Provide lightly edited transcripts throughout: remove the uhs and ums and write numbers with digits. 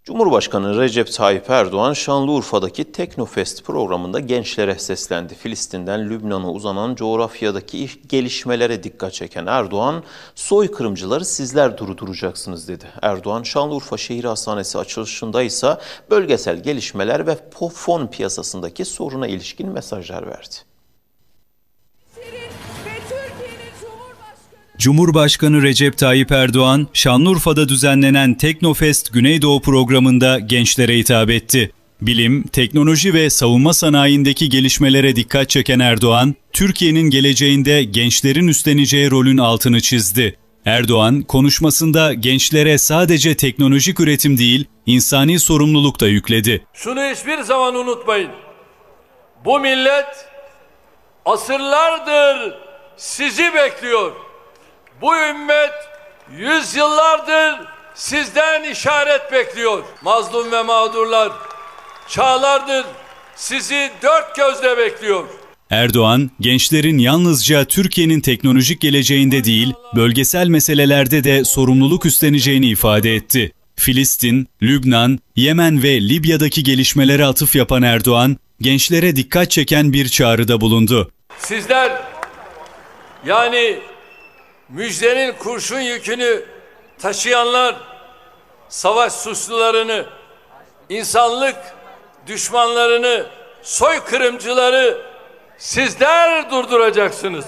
Cumhurbaşkanı Recep Tayyip Erdoğan, Şanlıurfa'daki Teknofest programında gençlere seslendi. Filistin'den Lübnan'a uzanan coğrafyadaki gelişmelere dikkat çeken Erdoğan, soykırımcıları sizler durduracaksınız dedi. Erdoğan, Şanlıurfa Şehir Hastanesi açılışında ise bölgesel gelişmeler ve fon piyasasındaki soruna ilişkin mesajlar verdi. Cumhurbaşkanı Recep Tayyip Erdoğan, Şanlıurfa'da düzenlenen Teknofest Güneydoğu programında gençlere hitap etti. Bilim, teknoloji ve savunma sanayindeki gelişmelere dikkat çeken Erdoğan, Türkiye'nin geleceğinde gençlerin üstleneceği rolün altını çizdi. Erdoğan, konuşmasında gençlere sadece teknolojik üretim değil, insani sorumluluk da yükledi. Şunu hiçbir zaman unutmayın. Bu millet asırlardır sizi bekliyor. Bu ümmet yüzyıllardır sizden işaret bekliyor. Mazlum ve mağdurlar çağlardır sizi dört gözle bekliyor. Erdoğan, gençlerin yalnızca Türkiye'nin teknolojik geleceğinde değil, bölgesel meselelerde de sorumluluk üstleneceğini ifade etti. Filistin, Lübnan, Yemen ve Libya'daki gelişmelere atıf yapan Erdoğan, gençlere dikkat çeken bir çağrıda bulundu. Sizler, yani müjdenin kurşun yükünü taşıyanlar, savaş suçlularını, insanlık düşmanlarını, soykırımcıları sizler durduracaksınız.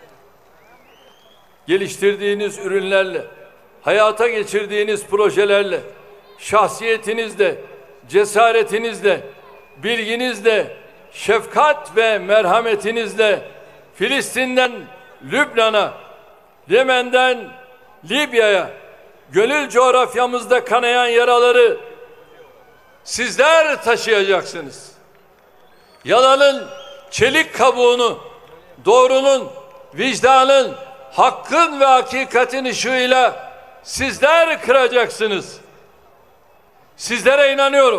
Geliştirdiğiniz ürünlerle, hayata geçirdiğiniz projelerle, şahsiyetinizle, cesaretinizle, bilginizle, şefkat ve merhametinizle Filistin'den Lübnan'a, Yemen'den Libya'ya, gönül coğrafyamızda kanayan yaraları sizler taşıyacaksınız. Yalanın çelik kabuğunu, doğrunun, vicdanın, hakkın ve hakikatin ışığıyla sizler kıracaksınız. Sizlere inanıyorum.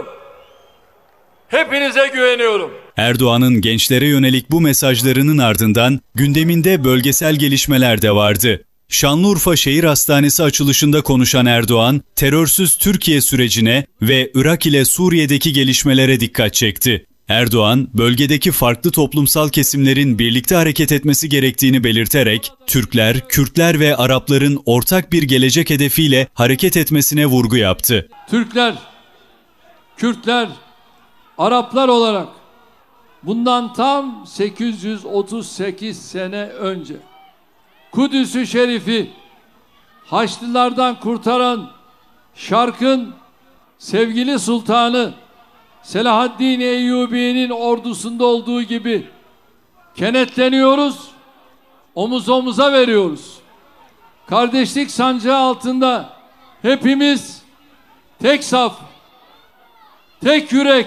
Hepinize güveniyorum. Erdoğan'ın gençlere yönelik bu mesajlarının ardından gündeminde bölgesel gelişmeler de vardı. Şanlıurfa Şehir Hastanesi açılışında konuşan Erdoğan, terörsüz Türkiye sürecine ve Irak ile Suriye'deki gelişmelere dikkat çekti. Erdoğan, bölgedeki farklı toplumsal kesimlerin birlikte hareket etmesi gerektiğini belirterek, Türkler, Kürtler ve Arapların ortak bir gelecek hedefiyle hareket etmesine vurgu yaptı. Türkler, Kürtler, Araplar olarak bundan tam 838 sene önce Kudüs-ü Şerif'i Haçlılardan kurtaran Şark'ın sevgili sultanı Selahaddin Eyyubi'nin ordusunda olduğu gibi kenetleniyoruz, omuz omuza veriyoruz. Kardeşlik sancağı altında hepimiz tek saf, tek yürek,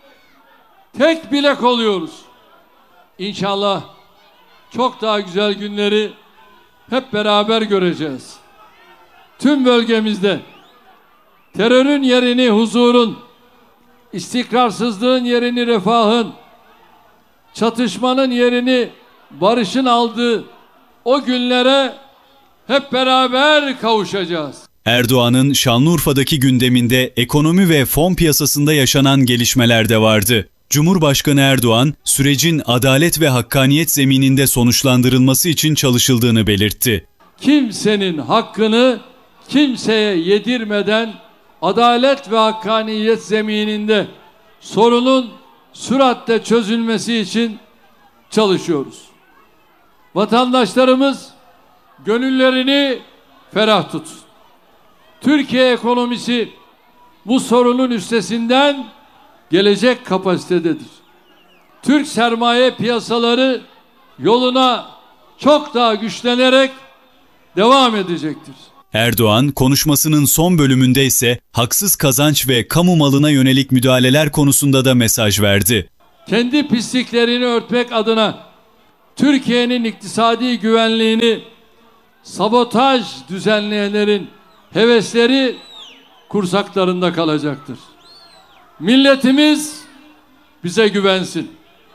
tek bilek oluyoruz. İnşallah çok daha güzel günleri hep beraber göreceğiz. Tüm bölgemizde terörün yerini huzurun, istikrarsızlığın yerini refahın, çatışmanın yerini barışın aldığı o günlere hep beraber kavuşacağız. Erdoğan'ın Şanlıurfa'daki gündeminde ekonomi ve fon piyasasında yaşanan gelişmeler de vardı. Cumhurbaşkanı Erdoğan, sürecin adalet ve hakkaniyet zemininde sonuçlandırılması için çalışıldığını belirtti. Kimsenin hakkını kimseye yedirmeden adalet ve hakkaniyet zemininde sorunun süratle çözülmesi için çalışıyoruz. Vatandaşlarımız gönüllerini ferah tutsun. Türkiye ekonomisi bu sorunun üstesinden gelecek kapasitededir. Türk sermaye piyasaları yoluna çok daha güçlenerek devam edecektir. Erdoğan, konuşmasının son bölümünde ise haksız kazanç ve kamu malına yönelik müdahaleler konusunda da mesaj verdi. Kendi pisliklerini örtmek adına Türkiye'nin iktisadi güvenliğini sabotaj düzenleyenlerin hevesleri kursaklarında kalacaktır. Milletimiz bize güvensin,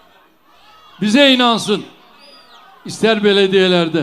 bize inansın. İster belediyelerde,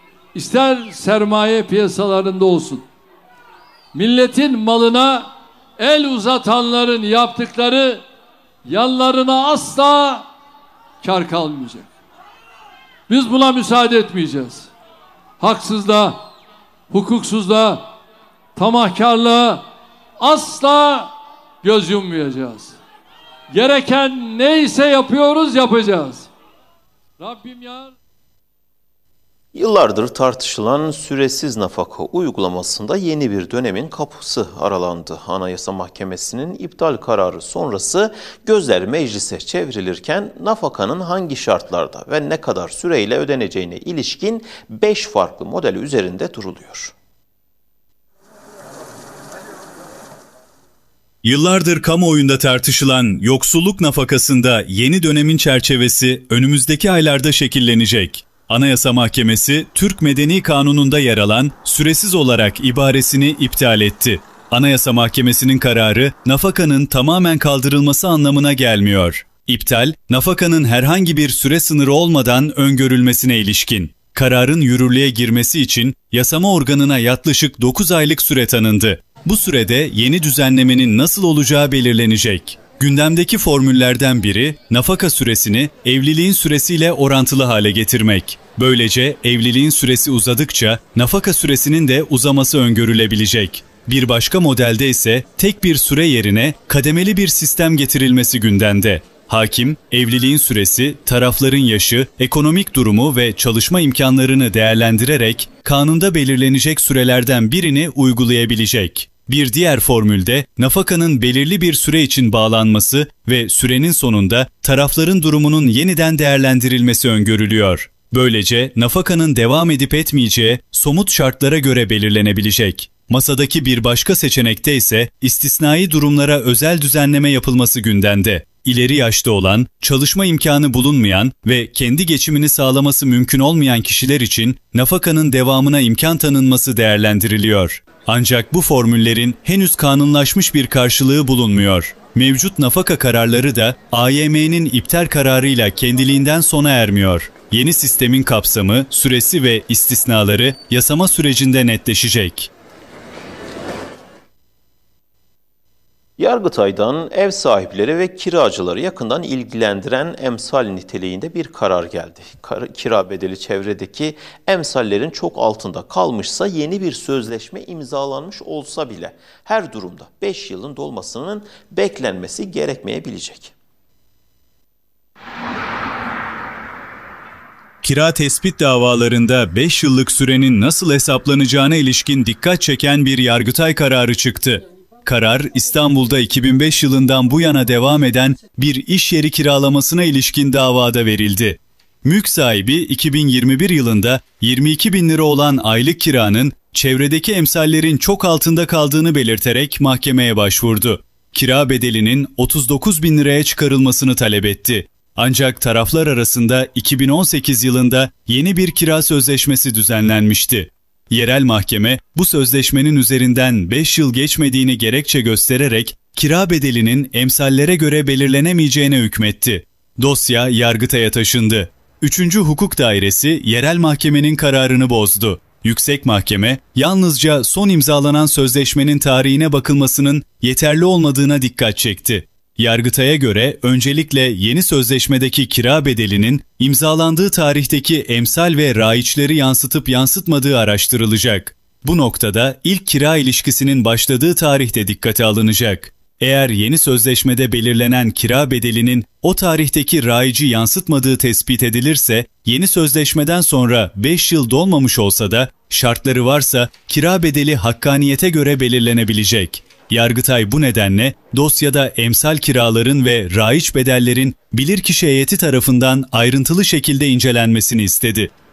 ister sermaye piyasalarında olsun. Milletin malına el uzatanların yaptıkları yanlarına asla kar kalmayacak. Biz buna müsaade etmeyeceğiz. Haksızlığa, hukuksuzluğa, tamahkarlığa asla göz yummayacağız. Gereken neyse yapacağız. Rabbim yar. Yıllardır tartışılan süresiz nafaka uygulamasında yeni bir dönemin kapısı aralandı. Anayasa Mahkemesi'nin iptal kararı sonrası gözler meclise çevrilirken nafakanın hangi şartlarda ve ne kadar süreyle ödeneceğine ilişkin 5 farklı model üzerinde duruluyor. Yıllardır kamuoyunda tartışılan yoksulluk nafakasında yeni dönemin çerçevesi önümüzdeki aylarda şekillenecek. Anayasa Mahkemesi, Türk Medeni Kanunu'nda yer alan süresiz olarak ibaresini iptal etti. Anayasa Mahkemesi'nin kararı, nafakanın tamamen kaldırılması anlamına gelmiyor. İptal, nafakanın herhangi bir süre sınırı olmadan öngörülmesine ilişkin. Kararın yürürlüğe girmesi için yasama organına yaklaşık 9 aylık süre tanındı. Bu sürede yeni düzenlemenin nasıl olacağı belirlenecek. Gündemdeki formüllerden biri, nafaka süresini evliliğin süresiyle orantılı hale getirmek. Böylece evliliğin süresi uzadıkça nafaka süresinin de uzaması öngörülebilecek. Bir başka modelde ise tek bir süre yerine kademeli bir sistem getirilmesi gündemde. Hakim, evliliğin süresi, tarafların yaşı, ekonomik durumu ve çalışma imkanlarını değerlendirerek kanunda belirlenecek sürelerden birini uygulayabilecek. Bir diğer formülde nafakanın belirli bir süre için bağlanması ve sürenin sonunda tarafların durumunun yeniden değerlendirilmesi öngörülüyor. Böylece nafakanın devam edip etmeyeceği somut şartlara göre belirlenebilecek. Masadaki bir başka seçenekte ise istisnai durumlara özel düzenleme yapılması gündemde. İleri yaşta olan, çalışma imkanı bulunmayan ve kendi geçimini sağlaması mümkün olmayan kişiler için nafakanın devamına imkan tanınması değerlendiriliyor. Ancak bu formüllerin henüz kanunlaşmış bir karşılığı bulunmuyor. Mevcut nafaka kararları da AYM'nin iptal kararıyla kendiliğinden sona ermiyor. Yeni sistemin kapsamı, süresi ve istisnaları yasama sürecinde netleşecek. Yargıtay'dan ev sahipleri ve kiracıları yakından ilgilendiren emsal niteliğinde bir karar geldi. Kira bedeli çevredeki emsallerin çok altında kalmışsa yeni bir sözleşme imzalanmış olsa bile her durumda 5 yılın dolmasının beklenmesi gerekmeyebilecek. Kira tespit davalarında 5 yıllık sürenin nasıl hesaplanacağına ilişkin dikkat çeken bir Yargıtay kararı çıktı. Karar, İstanbul'da 2005 yılından bu yana devam eden bir iş yeri kiralamasına ilişkin davada verildi. Mülk sahibi 2021 yılında 22 bin lira olan aylık kiranın çevredeki emsallerin çok altında kaldığını belirterek mahkemeye başvurdu. Kira bedelinin 39 bin liraya çıkarılmasını talep etti. Ancak taraflar arasında 2018 yılında yeni bir kira sözleşmesi düzenlenmişti. Yerel mahkeme bu sözleşmenin üzerinden 5 yıl geçmediğini gerekçe göstererek kira bedelinin emsallere göre belirlenemeyeceğine hükmetti. Dosya Yargıtay'a taşındı. 3. Hukuk Dairesi yerel mahkemenin kararını bozdu. Yüksek Mahkeme yalnızca son imzalanan sözleşmenin tarihine bakılmasının yeterli olmadığına dikkat çekti. Yargıtay'a göre öncelikle yeni sözleşmedeki kira bedelinin imzalandığı tarihteki emsal ve raiçleri yansıtıp yansıtmadığı araştırılacak. Bu noktada ilk kira ilişkisinin başladığı tarihte dikkate alınacak. Eğer yeni sözleşmede belirlenen kira bedelinin o tarihteki raici yansıtmadığı tespit edilirse, yeni sözleşmeden sonra 5 yıl dolmamış olsa da şartları varsa kira bedeli hakkaniyete göre belirlenebilecek. Yargıtay bu nedenle dosyada emsal kiraların ve raiç bedellerin bilirkişi heyeti tarafından ayrıntılı şekilde incelenmesini istedi.